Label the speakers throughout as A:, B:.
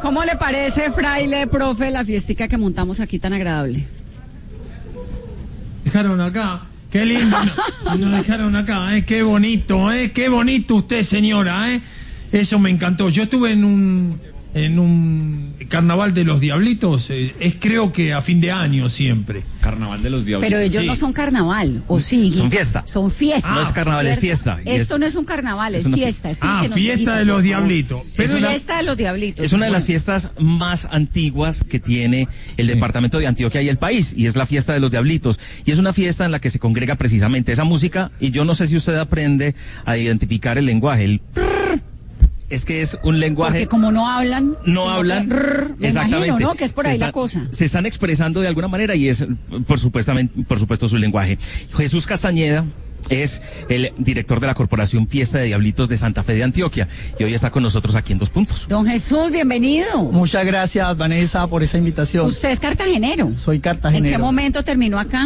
A: ¿Cómo le parece, fraile, profe, la fiestica que montamos aquí tan agradable?
B: Dejaron acá, qué lindo, nos dejaron acá, qué bonito usted, señora, eso me encantó. Yo estuve en un carnaval de los Diablitos, es creo que a fin de año siempre.
C: Carnaval de los Diablitos.
A: Pero ellos no son carnaval, ¿o sí?
C: Son fiesta.
A: Son fiesta.
C: No es carnaval,
A: ¿cierto?
C: es fiesta.
A: Esto no es un carnaval, es fiesta.
B: Fiesta de los Diablitos.
A: Pero fiesta de los Diablitos.
C: Es una de las fiestas más antiguas que tiene el departamento de Antioquia y el país, y es la fiesta de los Diablitos. Y es una fiesta en la que se congrega precisamente esa música, y yo no sé si usted aprende a identificar el lenguaje, es que es un lenguaje.
A: Porque como no hablan. Me
C: exactamente.
A: Imagino, ¿no? Que es por ahí la cosa.
C: Se están expresando de alguna manera y es, por supuesto, su lenguaje. Jesús Castañeda es el director de la Corporación Fiesta de Diablitos de Santa Fe de Antioquia y hoy está con nosotros aquí en Dos Puntos.
A: Don Jesús, bienvenido.
D: Muchas gracias, Vanessa, por esa invitación.
A: ¿Usted es cartagenero?
D: Soy cartagenero.
A: ¿En qué momento terminó acá?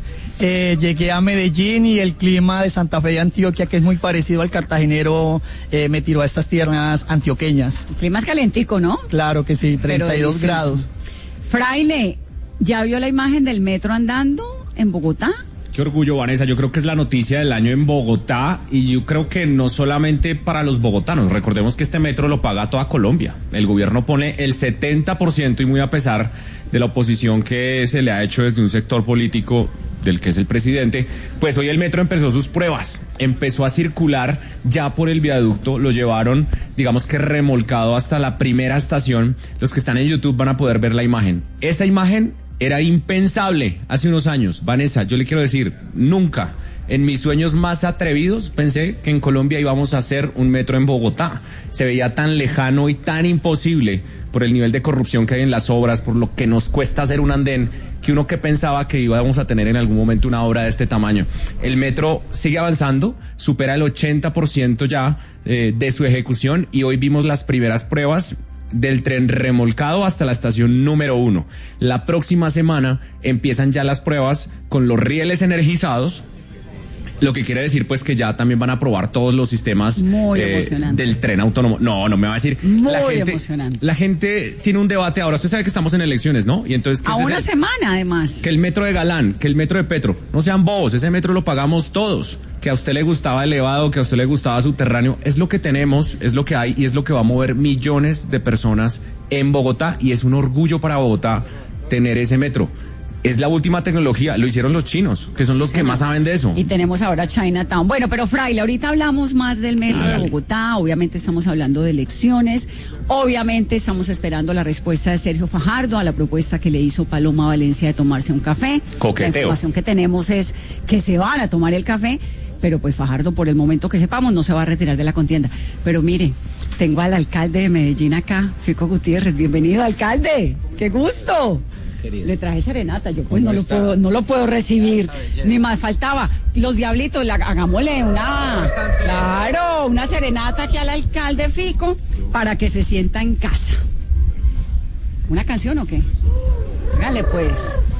D: Llegué a Medellín y el clima de Santa Fe de Antioquia, que es muy parecido al cartagenero, me tiró a estas tierras antioqueñas.
A: El clima es calentico, ¿no?
D: Claro que sí, 32 grados.
A: Fraile, ¿ya vio la imagen del metro andando en Bogotá?
C: Qué orgullo, Vanessa. Yo creo que es la noticia del año en Bogotá y yo creo que no solamente para los bogotanos. Recordemos que este metro lo paga toda Colombia. El gobierno pone el 70% y muy a pesar de la oposición que se le ha hecho desde un sector político del que es el presidente, pues hoy el metro empezó sus pruebas, empezó a circular ya por el viaducto, lo llevaron, digamos que remolcado hasta la primera estación. Los que están en YouTube van a poder ver la imagen. Esa imagen era impensable hace unos años. Vanessa, yo le quiero decir, nunca en mis sueños más atrevidos pensé que en Colombia íbamos a hacer un metro en Bogotá. Se veía tan lejano y tan imposible por el nivel de corrupción que hay en las obras, por lo que nos cuesta hacer un andén, que uno que pensaba que íbamos a tener en algún momento una obra de este tamaño. El metro sigue avanzando, supera el 80% ya de su ejecución y hoy vimos las primeras pruebas del tren remolcado hasta la estación número 1. La próxima semana empiezan ya las pruebas con los rieles energizados, lo que quiere decir pues que ya también van a probar todos los sistemas del tren autónomo. No me va a decir.
A: Emocionante.
C: La gente tiene un debate ahora. Usted sabe que estamos en elecciones, ¿no? Y entonces
A: a una semana además.
C: Que el metro de Galán, que el metro de Petro. No sean bobos, ese metro lo pagamos todos. Que a usted le gustaba elevado, que a usted le gustaba subterráneo, es lo que tenemos, es lo que hay y es lo que va a mover millones de personas en Bogotá y es un orgullo para Bogotá tener ese metro. Es la última tecnología, lo hicieron los chinos, que son los que más saben de eso.
A: Y tenemos ahora Chinatown. Bueno, pero Fraile, ahorita hablamos más del metro de Bogotá, obviamente estamos hablando de elecciones, obviamente estamos esperando la respuesta de Sergio Fajardo a la propuesta que le hizo Paloma Valencia de tomarse un café.
C: Coqueteo.
A: La información que tenemos es que se van a tomar el café, pero pues Fajardo, por el momento que sepamos, no se va a retirar de la contienda. Pero mire, tengo al alcalde de Medellín acá, Fico Gutiérrez. Bienvenido, alcalde. ¡Qué gusto! Le traje serenata, yo pues no lo puedo recibir, ni más faltaba. Los Diablitos, hagámosle una serenata aquí al alcalde Fico para que se sienta en casa. ¿Una canción o qué? Hágale pues.